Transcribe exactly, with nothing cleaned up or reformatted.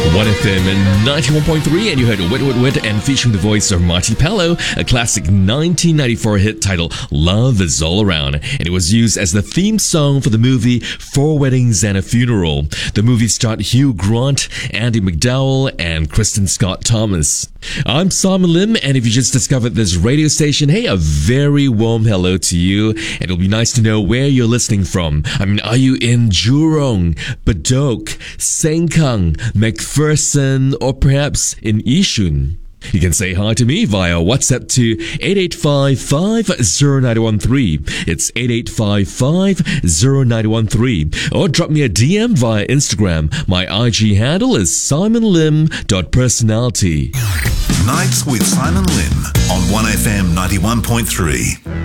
one F M ninety-one point three, and you heard Wet Wet Wet, and featuring the voice of Marty Pellow, a classic nineteen ninety-four hit titled Love Is All Around, and it was used as the theme song for the movie Four Weddings and a Funeral. The movie starred Hugh Grant, Andy McDowell, and Kristen Scott Thomas. I'm Simon Lim, and if you just discovered this radio station, hey, a very warm hello to you, and it'll be nice to know where you're listening from. I mean, are you in Jurong, Bedok, Sengkang, McPherson, or perhaps in Yishun? You can say hi to me via WhatsApp to eight eight five five zero nine one three. It's eight eight five five zero nine one three. Or drop me a D M via Instagram. My I G handle is simon lim dot personality. Nights with Simon Lim on one F M ninety-one point three.